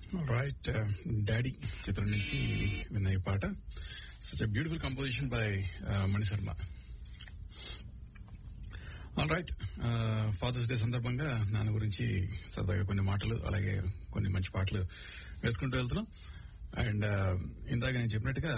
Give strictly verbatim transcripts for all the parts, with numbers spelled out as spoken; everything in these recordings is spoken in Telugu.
రైట్ డాడీ చిత్రం నుంచి విన్న ఈ పాట such beautiful composition by Mani Sharma. All right, fathers day సందర్భంగా నాన్న గురించి సరదాగా కొన్ని మాటలు అలాగే కొన్ని మంచి పాటలు వేసుకుంటూ వెళ్తున్నాం. అండ్ ఇందాక నేను చెప్పినట్టుగా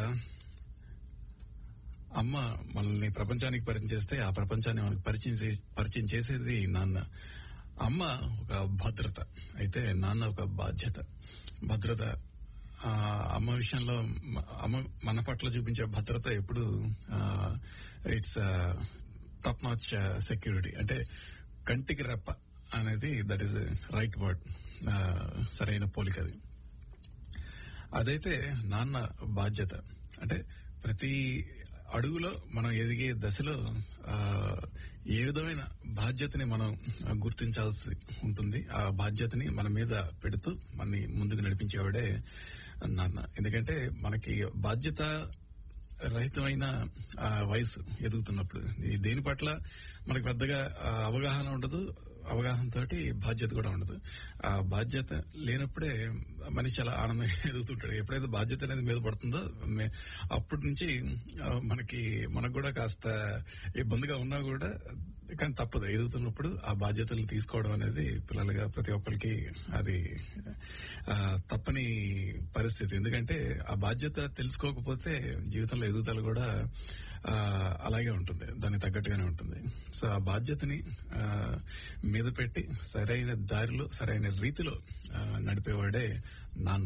అమ్మ మనల్ని ప్రపంచానికి పరిచయం చేస్తే ఆ ప్రపంచాన్ని మనకు పరిచయం పరిచయం చేసేది నాన్న. అమ్మ ఒక భద్రత అయితే నాన్న ఒక బాధ్యత. భద్రత అమ్మ విషయంలో అమ్మ మన పట్ల చూపించే భద్రత ఎప్పుడు ఇట్స్ టాప్ నాచ్ సెక్యూరిటీ. అంటే కంటికి రెప్ప అనేది దట్ ఈస్ రైట్ వర్డ్, సరైన పోలిక అది. అదైతే నాన్న బాధ్యత. అంటే ప్రతి అడుగులో మనం ఎదిగే దశలో ఏ విధమైన బాధ్యతని మనం గుర్తించాల్సి ఉంటుంది. ఆ బాధ్యతని మన మీద పెడుతూ మనని ముందుకు నడిపించేవాడే నాన్న. ఎందుకంటే మనకి బాధ్యత రహితమైన వయసు ఎదుగుతున్నప్పుడు దేని పట్ల మనకి పెద్దగా అవగాహన ఉండదు, అవగాహన తోటి బాధ్యత కూడా ఉండదు. ఆ బాధ్యత లేనప్పుడే మనిషి చాలా ఆనందంగా ఎదుగుతుంటాడు. ఎప్పుడైతే బాధ్యత అనేది మీద పడుతుందో అప్పటి నుంచి మనకి మనకు కూడా కాస్త ఇబ్బందిగా ఉన్నా కూడా కానీ తప్పదు. ఎదుగుతున్నప్పుడు ఆ బాధ్యతలు తీసుకోవడం అనేది పిల్లలుగా ప్రతి ఒక్కరికి అది తప్పని పరిస్థితి. ఎందుకంటే ఆ బాధ్యత తెలుసుకోకపోతే జీవితంలో ఎదుగుదల కూడా అలాగే ఉంటుంది, దానికి తగ్గట్టుగానే ఉంటుంది. సో ఆ బాధ్యతని మీద పెట్టి సరైన దారిలో సరైన రీతిలో నడిపేవాడే నాన్న.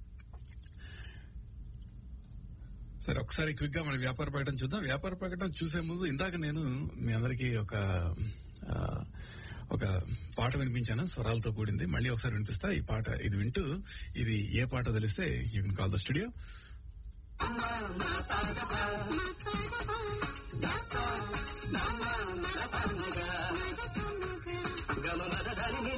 సరే, ఒకసారి క్విక్ గా మన వ్యాపార ప్రకటన చూద్దాం. వ్యాపార ప్రకటన చూసే ముందు ఇందాక నేను మీ అందరికీ ఒక ఒక పాట వినిపించాను, స్వరాలతో కూడింది. మళ్ళీ ఒకసారి వినిపిస్తా ఈ పాట. ఇది వింటూ ఇది ఏ పాట తెలిస్తే you can call the studio. నా